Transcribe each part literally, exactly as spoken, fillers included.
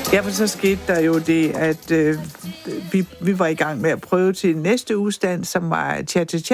Ja, for så skete der jo det, at øh, vi, vi var i gang med at prøve til næste ugestand, som var cha-cha-cha.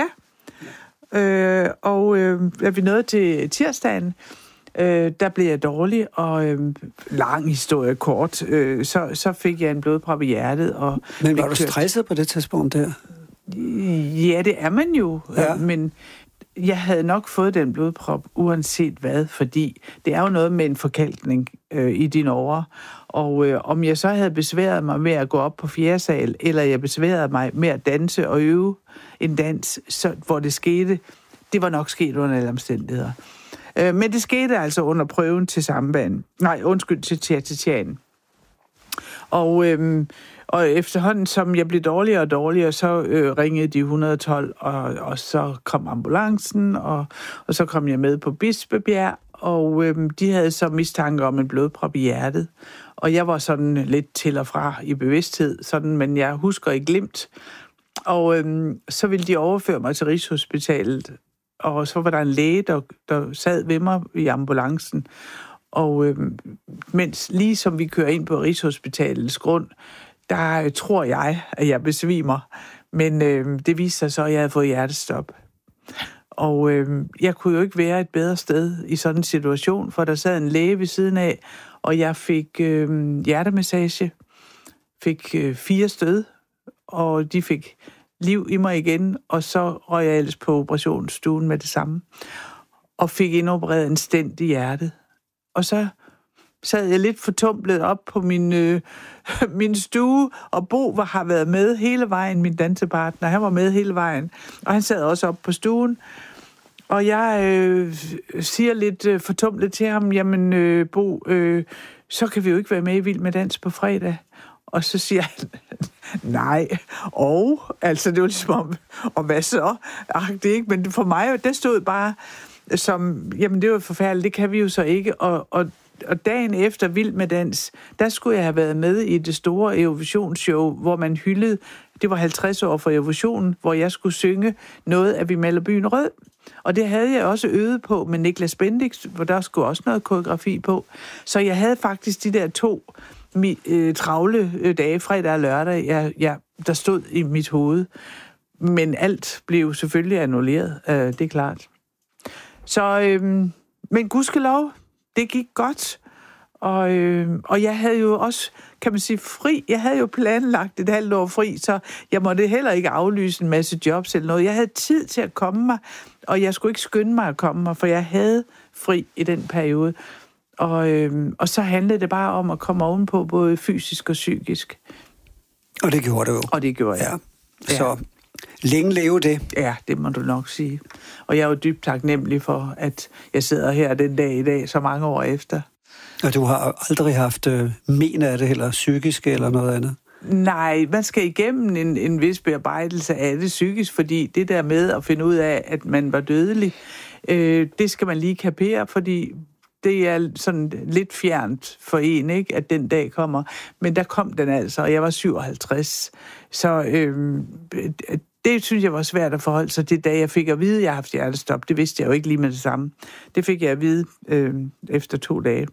Øh, og øh, da vi nåede til tirsdagen, øh, der blev jeg dårlig, og øh, lang historie kort, øh, så, så fik jeg en blodprop i hjertet. Og men var du stresset på det tidspunkt der? Ja, det er man jo, ja. Men jeg havde nok fået den blodprop, uanset hvad, fordi det er jo noget med en forkalkning øh, i dine årer. Og øh, om jeg så havde besværet mig med at gå op på fjerde sal, eller jeg besværede mig med at danse og øve en dans, så, hvor det skete, det var nok sket under alle omstændigheder. Øh, men det skete altså under prøven til samband. Nej, undskyld, til cha-cha-chaen. Og, øh, og efterhånden, som jeg blev dårligere og dårligere, så øh, ringede de et hundrede og tolv, og, og så kom ambulancen, og, og så kom jeg med på Bispebjerg, og øh, de havde så mistanke om en blodprop i hjertet. Og jeg var sådan lidt til og fra i bevidsthed, sådan, men jeg husker i glimt. Og øhm, så ville de overføre mig til Rigshospitalet, og så var der en læge, der, der sad ved mig i ambulancen. Og øhm, mens lige som vi kører ind på Rigshospitalets grund, der øh, tror jeg, at jeg besvimer. Men øh, det viste sig så, at jeg havde fået hjertestop. Og øh, jeg kunne jo ikke være et bedre sted i sådan en situation, for der sad en læge ved siden af, og jeg fik øh, hjertemassage, fik øh, fire stød, og de fik liv i mig igen, og så røg jeg ellers på operationsstuen med det samme, og fik indopereret en stent i hjertet. Og så sad jeg lidt fortumplet op på min, øh, min stue, og Bo var, har været med hele vejen, min dansepartner, han var med hele vejen, og han sad også op på stuen. Og jeg øh, siger lidt øh, fortumlet til ham, jamen øh, Bo, øh, så kan vi jo ikke være med i Vild med Dans på fredag. Og så siger han, nej, og, altså det var ligesom om, og hvad så? Ach, det ikke, men for mig, det stod bare som, jamen det var forfærdeligt, det kan vi jo så ikke, og, og Og dagen efter Vild med Dans, der skulle jeg have været med i det store Eurovisionsshow, hvor man hyldede, det var halvtreds år for Eurovisionen, hvor jeg skulle synge noget af Vi maler byen rød. Og det havde jeg også øvet på med Niklas Bendix, hvor der skulle også noget koreografi på. Så jeg havde faktisk de der to mi, øh, travle dage, fredag og lørdag, jeg, jeg, der stod i mit hoved. Men alt blev selvfølgelig annulleret, øh, det er klart. Så, øh, men gudskelov, det gik godt, og, øh, og jeg havde jo også, kan man sige, fri. Jeg havde jo planlagt et halvt år fri, så jeg måtte heller ikke aflyse en masse jobs eller noget. Jeg havde tid til at komme mig, og jeg skulle ikke skynde mig at komme mig, for jeg havde fri i den periode. Og, øh, og så handlede det bare om at komme ovenpå, både fysisk og psykisk. Og det gjorde du jo. Og det gjorde jeg. Ja. Så længe leve det. Ja, det må du nok sige. Og jeg er jo dybt taknemmelig for, at jeg sidder her den dag i dag, så mange år efter. Og du har aldrig haft øh, men af det, eller psykisk, eller noget andet? Nej, man skal igennem en, en vis bearbejdelse af det psykisk, fordi det der med at finde ud af, at man var dødelig, øh, det skal man lige kapere, fordi det er sådan lidt fjernt for en, ikke, at den dag kommer. Men der kom den altså, og jeg var syvoghalvtreds. Så øh, det synes jeg var svært at forholde sig til, da jeg fik at vide, at jeg har haft hjertestop. Det vidste jeg jo ikke lige med det samme. Det fik jeg at vide øh, efter to dage.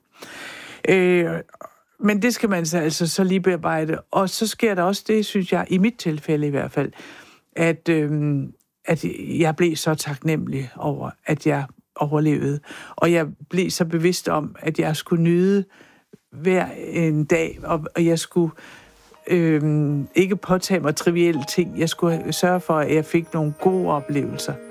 Øh, men det skal man så altså så lige bearbejde. Og så sker der også det, synes jeg, i mit tilfælde i hvert fald, at, øh, at jeg blev så taknemmelig over, at jeg overlevede. Og jeg blev så bevidst om, at jeg skulle nyde hver en dag, og, og jeg skulle øh, ikke påtage mig trivielle ting. Jeg skulle sørge for, at jeg fik nogle gode oplevelser.